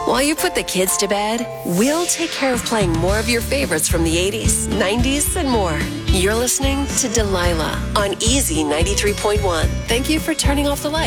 While you put the kids to bed, we'll take care of playing more of your favorites from the 80s, 90s, and more. You're listening to Delilah on Easy 93.1. Thank you for turning off the light.